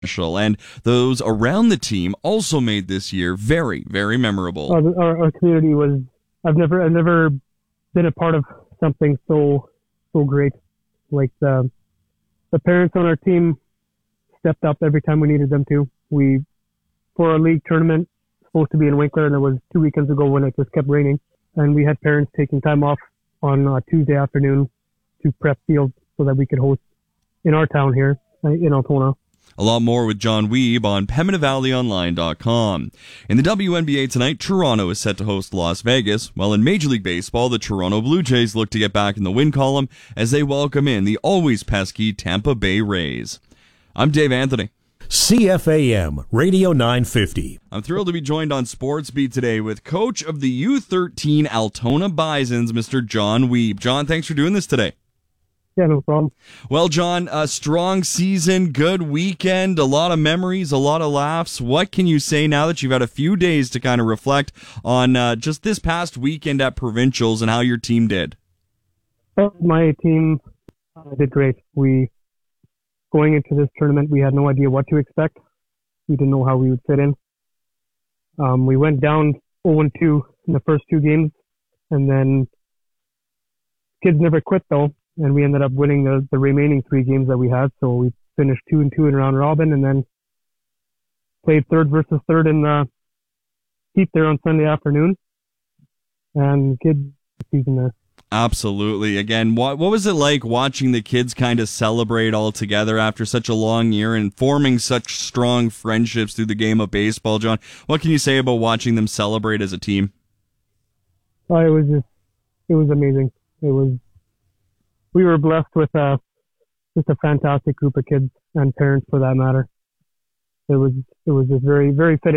special, and those around the team also made this year very, very memorable. Our community was. I've never been a part of something so great. Like the parents on our team stepped up every time we needed them to. For our league tournament, supposed to be in Winkler, and it was 2 weekends ago when it just kept raining, and we had parents taking time off on Tuesday afternoon to prep fields so that we could host in our town here in Altona. A lot more with John Wiebe on PembinaValleyOnline.com. In the WNBA tonight, Toronto is set to host Las Vegas, while in Major League Baseball, the Toronto Blue Jays look to get back in the win column as they welcome in the always pesky Tampa Bay Rays. I'm Dave Anthony. CFAM Radio 950. I'm thrilled to be joined on Sports Beat today with coach of the U13 Altona Bisons, Mr. John Wiebe. John, thanks for doing this today. Yeah, no problem. Well, John, a strong season, good weekend, a lot of memories, a lot of laughs. What can you say now that you've had a few days to kind of reflect on just this past weekend at Provincials and how your team did? My team did great. Going into this tournament, we had no idea what to expect. We didn't know how we would fit in. We went down 0-2 in the first two games, and then kids never quit though. And we ended up winning the remaining three games that we had. So we finished 2-2 in round robin, and then played third versus third in the heat there on Sunday afternoon. And good season there. Absolutely. Again, what was it like watching the kids kind of celebrate all together after such a long year and forming such strong friendships through the game of baseball, John? What can you say about watching them celebrate as a team? It was amazing. We were blessed with just a fantastic group of kids and parents for that matter. It was just very, very fitting.